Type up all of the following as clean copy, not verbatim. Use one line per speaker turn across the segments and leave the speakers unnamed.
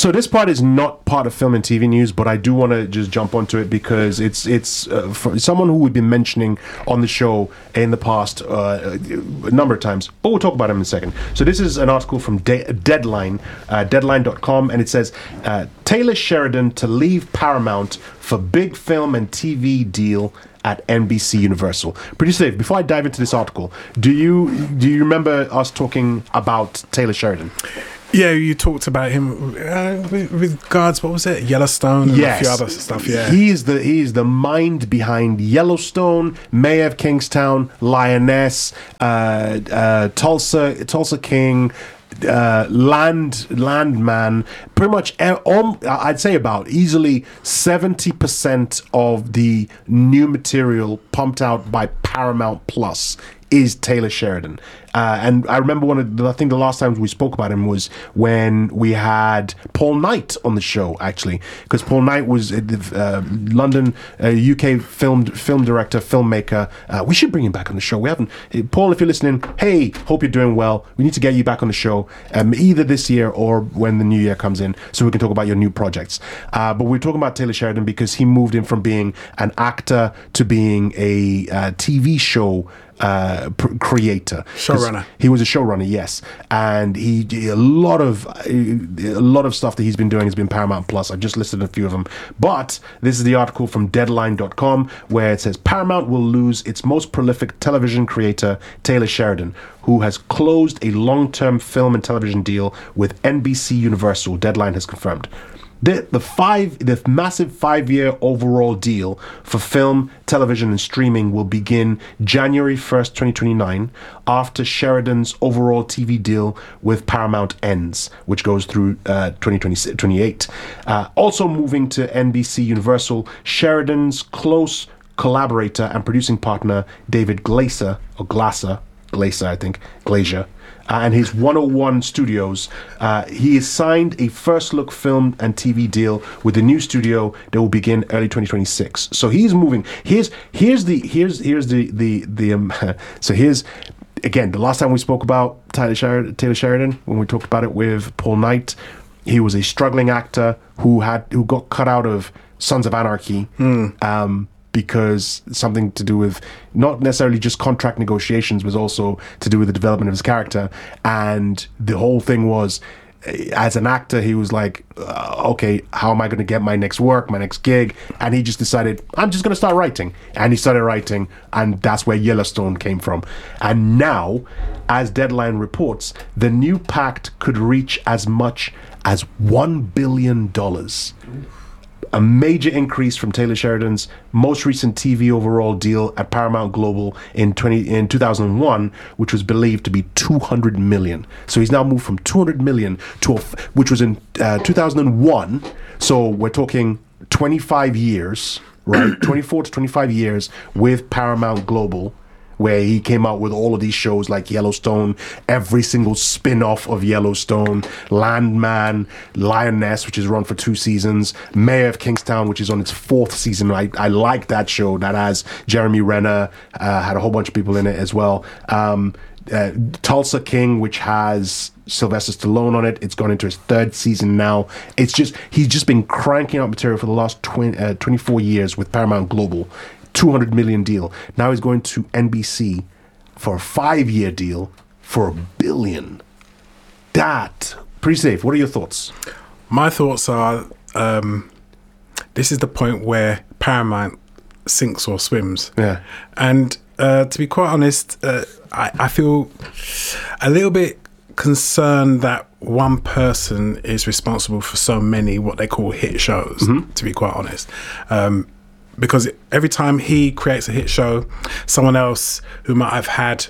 So this part is not part of film and TV news, but I do want to just jump onto it because it's for someone who we've been mentioning on the show in the past a number of times, but we'll talk about him in a second. So this is an article from Deadline, Deadline.com, and it says, Taylor Sheridan to leave Paramount for big film and TV deal at NBC Universal. Pretty safe. Before I dive into this article, do you remember us talking about Taylor Sheridan?
Yeah, you talked about him with regards, what was it, Yellowstone and a few other stuff. Yeah,
he is the mind behind Yellowstone, Mayor of Kingstown, Lioness, Tulsa King, Landman. Pretty much, I'd say about easily 70% of the new material pumped out by Paramount Plus is Taylor Sheridan. And I remember I think the last time we spoke about him was when we had Paul Knight on the show, actually, because Paul Knight was London, UK film director, filmmaker. We should bring him back on the show. We haven't. Paul, if you're listening, hey, hope you're doing well. We need to get you back on the show, either this year or when the new year comes in, so we can talk about your new projects. But we're talking about Taylor Sheridan because he moved in from being an actor to being a TV show creator,
showrunner.
He was a showrunner, yes, and a lot of stuff that he's been doing has been Paramount Plus. I've just listed a few of them, but this is the article from Deadline.com where it says Paramount will lose its most prolific television creator, Taylor Sheridan, who has closed a long-term film and television deal with NBC Universal. Deadline has confirmed. The massive 5-year overall deal for film, television, and streaming will begin January 1st, 2029, after Sheridan's overall TV deal with Paramount ends, which goes through 2028. Also moving to NBC Universal, Sheridan's close collaborator and producing partner, David Glazer, and his 101 Studios, he has signed a first look film and TV deal with the new studio that will begin early 2026. So he's moving. Here's again, the last time we spoke about Taylor Sheridan, when we talked about it with Paul Knight, he was a struggling actor who got cut out of Sons of Anarchy. Because something to do with not necessarily just contract negotiations, was also to do with the development of his character. And the whole thing was, as an actor, he was like, okay, how am I going to get my next work, my next gig? And he just decided, I'm just going to start writing. And he started writing, and that's where Yellowstone came from. And now, as Deadline reports, the new pact could reach as much as $1 billion. A major increase from Taylor Sheridan's most recent TV overall deal at Paramount Global in 2001, which was believed to be $200 million. So he's now moved from $200 million which was in 2001. So we're talking 25 years, right? 24 to 25 years with Paramount Global, where he came out with all of these shows like Yellowstone, every single spin-off of Yellowstone, Landman, Lioness, which is run for 2 seasons, Mayor of Kingstown, which is on its 4th season. I like that show. That has Jeremy Renner, had a whole bunch of people in it as well. Tulsa King, which has Sylvester Stallone on it. It's gone into its 3rd season now. He's just been cranking out material for the last 24 years with Paramount Global. $200 million deal. Now he's going to NBC for a 5-year deal for $1 billion. That pretty safe. What are your thoughts?
My thoughts are, this is the point where Paramount sinks or swims.
Yeah.
And to be quite honest, I feel a little bit concerned that one person is responsible for so many what they call hit shows, to be quite honest. Because every time he creates a hit show, someone else who might have had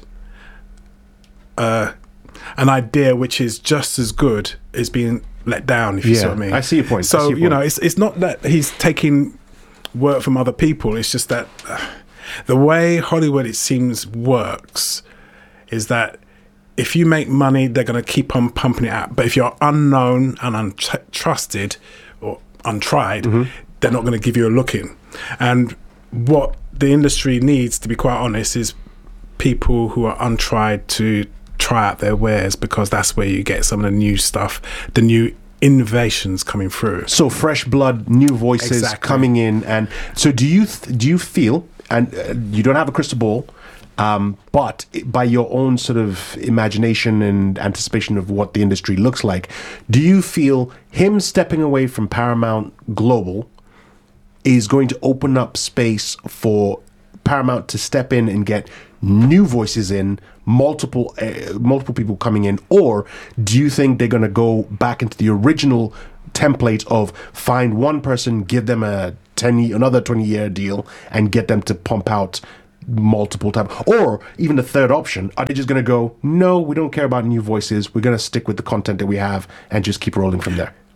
an idea which is just as good is being let down, if you see what I mean.
I see your point.
So, you know, it's not that he's taking work from other people. It's just that the way Hollywood, it seems, works is that if you make money, they're going to keep on pumping it out. But if you're unknown and untrusted or untried, they're not going to give you a look in. And what the industry needs, to be quite honest, is people who are untried to try out their wares, because that's where you get some of the new stuff, the new innovations coming through.
So fresh blood, new voices coming in, and so do you feel? And you don't have a crystal ball, but by your own sort of imagination and anticipation of what the industry looks like, do you feel him stepping away from Paramount Global is going to open up space for Paramount to step in and get new voices in, multiple people coming in, or do you think they're going to go back into the original template of find one person, give them another 20-year deal, and get them to pump out multiple times? Or even the third option, are they just going to go, no, we don't care about new voices, we're going to stick with the content that we have and just keep rolling from there?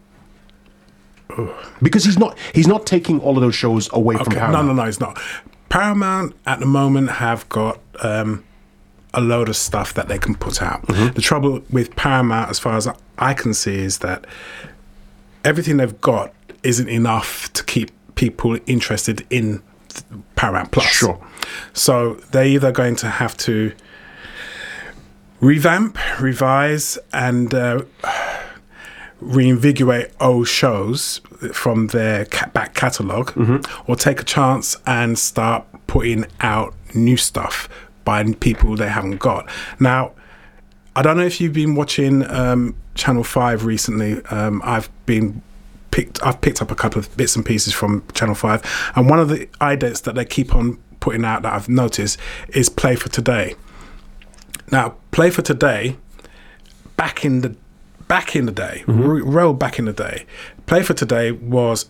Because he's not taking all of those shows away from Paramount.
No, he's not. Paramount at the moment have got a load of stuff that they can put out. Mm-hmm. The trouble with Paramount, as far as I can see, is that everything they've got isn't enough to keep people interested in Paramount Plus.
Sure.
So they're either going to have to revamp, revise, and reinvigorate old shows from their back catalogue, or take a chance and start putting out new stuff by people they haven't got. Now, I don't know if you've been watching Channel 5 recently. I've picked up a couple of bits and pieces from Channel 5, and one of the ideas that they keep on putting out that I've noticed is Play for Today. Now, Play for Today, back in the day, real back in the day, Play for Today was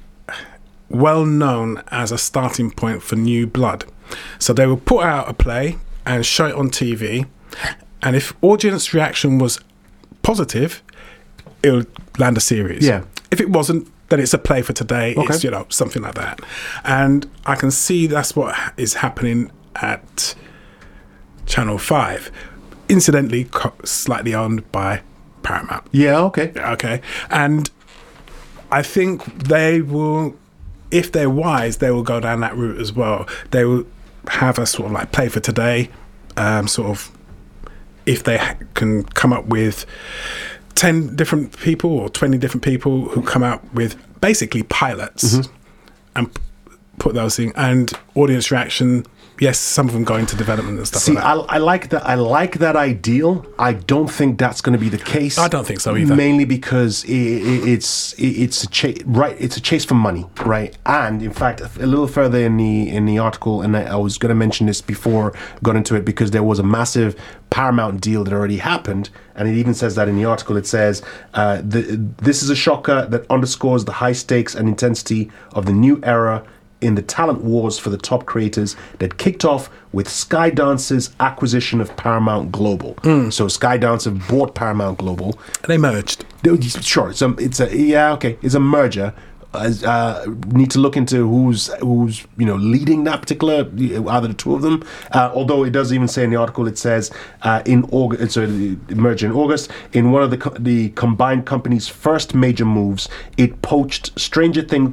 well known as a starting point for new blood. So they would put out a play and show it on TV, and if audience reaction was positive, it would land a series.
Yeah.
If it wasn't, then it's a Play for Today.
Okay.
It's something like that. And I can see that's what is happening at Channel 5. Incidentally, slightly owned by Paramount.
Yeah, okay.
Okay. And I think they will, if they're wise, they will go down that route as well. They will have a sort of like Play for Today, sort of, if they can come up with 10 different people or 20 different people who come out with basically pilots and put those in, and audience reaction. Yes, some of them go into development and stuff.
See,
like that.
I like that. I like that ideal. I don't think that's going to be the case.
I don't think so either.
Mainly because it's a chase, right? It's a chase for money, right? And in fact, a little further in the article, and I was going to mention this before I got into it, because there was a massive Paramount deal that already happened, and it even says that in the article. It says this is a shocker that underscores the high stakes and intensity of the new era in the talent wars for the top creators that kicked off with Skydance's acquisition of Paramount Global. So Skydance have bought Paramount Global.
They merged.
Sure, it's a merger. Need to look into who's leading that particular, either the two of them. Although it does even say in the article, it says in August, so the merger in August, in one of the combined company's first major moves, it poached Stranger Things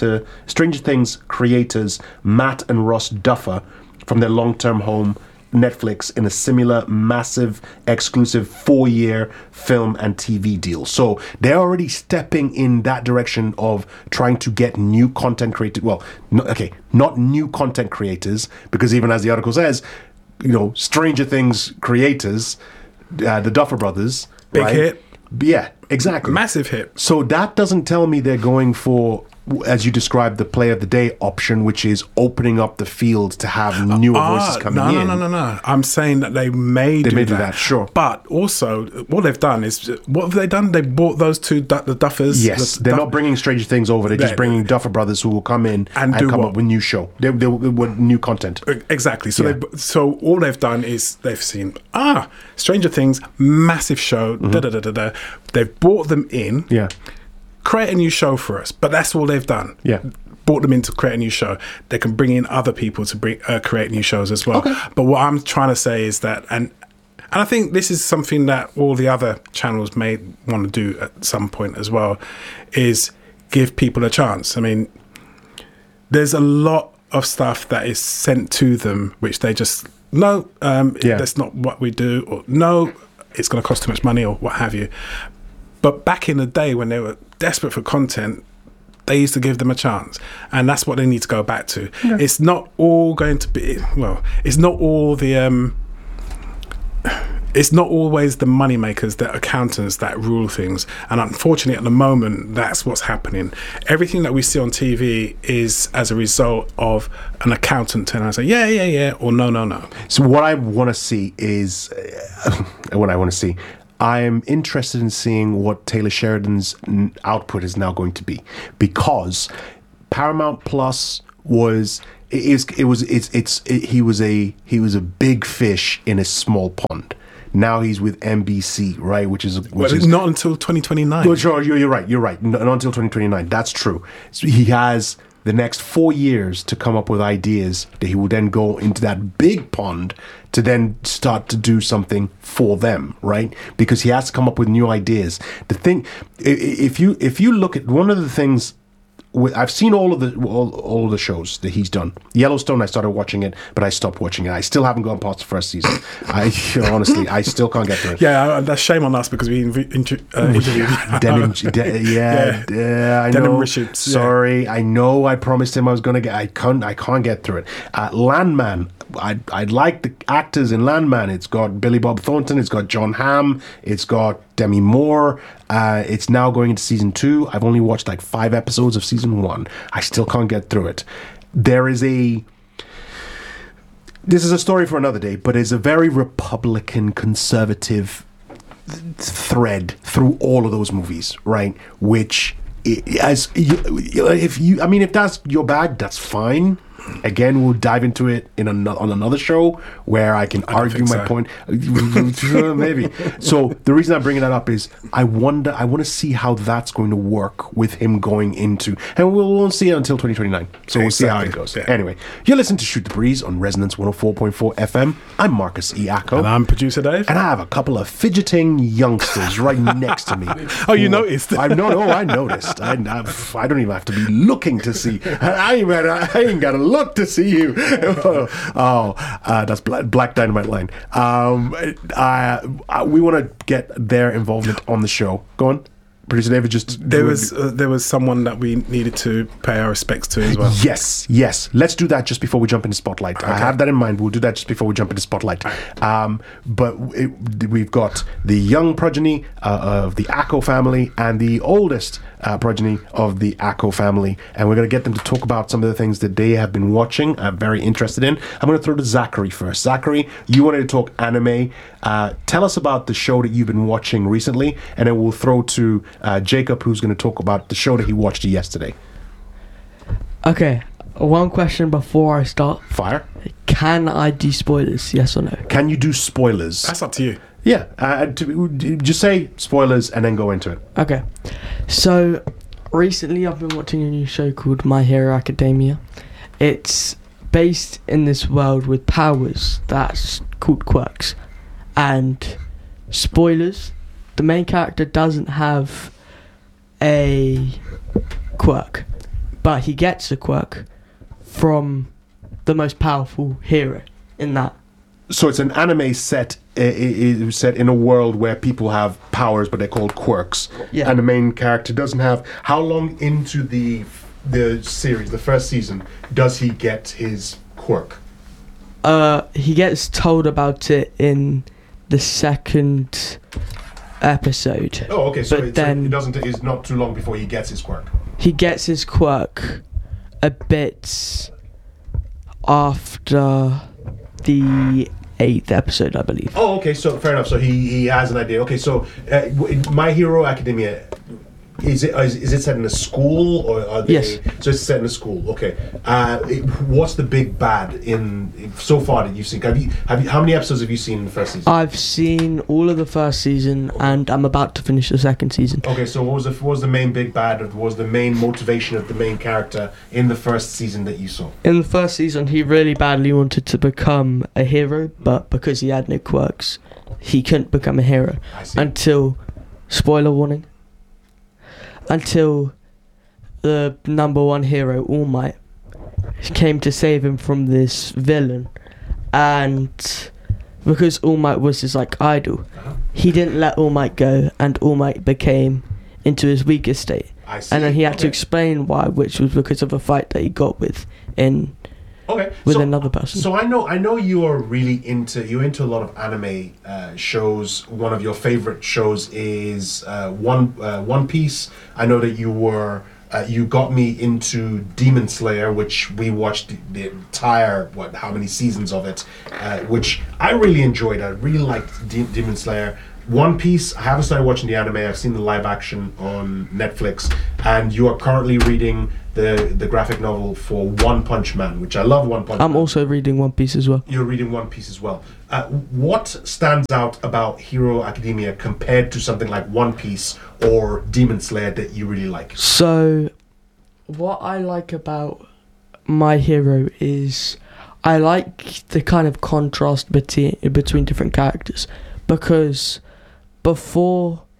creators Matt and Ross Duffer from their long-term home Netflix in a similar massive exclusive 4-year film and TV deal. So they're already stepping in that direction of trying to get new content creators. Well, not new content creators, because even as the article says, Stranger Things creators, the Duffer Brothers,
big
right?
hit.
Yeah, exactly.
Massive hit.
So that doesn't tell me they're going for, as you described, the Play of the Day option, which is opening up the field to have newer voices coming in.
No. I'm saying that they may do that.
Sure.
But also, what they've done is, what have they done? They bought those two, the Duffers.
Yes, they're not bringing Stranger Things over. They're just bringing Duffer Brothers, who will come in and come up with new show. They with new content.
Exactly. So so all they've done is they've seen, Stranger Things, massive show, They've bought them in.
Yeah.
Create a new show for us, but that's all they've done.
Yeah,
brought them in to create a new show. They can bring in other people to create new shows as well. Okay. But what I'm trying to say is that, and I think this is something that all the other channels may want to do at some point as well, is give people a chance. I mean, there's a lot of stuff that is sent to them which they just that's not what we do, or no, it's going to cost too much money, or what have you. But back in the day when they were desperate for content, they used to give them a chance, and that's what they need to go back to. Yeah. It's not all going to be, well, it's not all the it's not always the money makers, the accountants that rule things, and unfortunately at the moment that's what's happening. Everything that we see on TV is as a result of an accountant and I say yeah or no.
So what I want to see is I am interested in seeing what Taylor Sheridan's output is now going to be, because Paramount Plus he was a big fish in a small pond. Now he's with NBC, right? Which is
not until 2029.
No, sure, you're right. Not until 2029. That's true. So he has the next 4 years to come up with ideas that he will then go into that big pond to then start to do something for them, right? Because he has to come up with new ideas. The thing, if you look at one of the things. I've seen all of the shows that he's done. Yellowstone, I started watching it, but I stopped watching it. I still haven't gone past the first season. Honestly, I still can't get through it.
Yeah, that's shame on us because we interviewed
Denim
Richards.
Sorry, I know. I promised him I was going to get. I can't get through it. Landman. I like the actors in Landman. It's got Billy Bob Thornton. It's got John Hamm. It's got Demi Moore. It's now going into season 2. I've only watched like 5 episodes of season 1. I still can't get through it. This is a story for another day, but it's a very Republican conservative thread through all of those movies, right? Which, if that's your bag, that's fine. Again, we'll dive into it on another show where I can argue my point. Maybe. So the reason I'm bringing that up is I want to see how that's going to work with him going into, and we won't see it until 2029. So we'll see how it goes. Yeah. Anyway, you're listening to Shoot the Breeze on Resonance 104.4 FM. I'm Marcus E. Acko.
And I'm producer Dave.
And I have a couple of fidgeting youngsters right next to me.
Oh, you noticed?
I noticed. I don't even have to be looking to see. I ain't got to look to see you. That's Black Dynamite line. We want to get their involvement on the show. Go on. Producer David,
there was someone that we needed to pay our respects to as well.
Yes. Let's do that just before we jump into Spotlight. Okay. I have that in mind. We'll do that just before we jump into Spotlight. But we've got the young progeny of the Acko family and the oldest progeny of the Acko family, and we're going to get them to talk about some of the things that they have been watching. I'm very interested in. I'm going to throw to Zachary first. Zachary, you wanted to talk anime. Tell us about the show that you've been watching recently, and then we'll throw to Jacob, who's going to talk about the show that he watched yesterday.
Okay, one question before I start.
Fire.
Can I do spoilers, yes or no?
Can you do spoilers?
That's up to you.
Yeah, just say spoilers and then go into it.
Okay, so recently I've been watching a new show called My Hero Academia. It's based in this world with powers that's called quirks. And spoilers, the main character doesn't have a quirk, but he gets a quirk from the most powerful hero in that.
So it's an anime set in a world where people have powers, but they're called quirks.
Yeah.
And the main character doesn't have. How long into the series, the first season, does he get his quirk?
He gets told about it in the second episode.
Oh, okay. So it's not too long before he gets his quirk.
He gets his quirk a bit after the 8th episode, I believe.
Oh, okay. So fair enough. So he has an idea. Okay. So My Hero Academia. Is it set in a school or are they?
Yes.
So it's set in a school. Okay. What's the big bad in so far that you've seen? How many episodes have you seen in the first season?
I've seen all of the first season, and I'm about to finish the second season.
Okay. So what was the main big bad? What was the main motivation of the main character in the first season that you saw?
In the first season, he really badly wanted to become a hero, but because he had no quirks, he couldn't become a hero until, spoiler warning, until the number one hero, All Might, came to save him from this villain. And because All Might was his idol, he didn't let All Might go, and All Might became into his weaker state.
I see.
And then he had to explain why, which was because of a fight that he got with another person.
So I know you are really into a lot of anime shows. One of your favorite shows is One Piece. I know that you got me into Demon Slayer, which we watched the entire how many seasons of it, which I really enjoyed. I really liked Demon Slayer. One Piece, I haven't started watching the anime. I've seen the live action on Netflix, and you are currently reading the graphic novel for One Punch Man, which I love. One Punch Man.
I'm also reading One Piece as well.
You're reading One Piece as well. What stands out about Hero Academia compared to something like One Piece or Demon Slayer that you really like?
So, what I like about My Hero is I like the kind of contrast between different characters, because before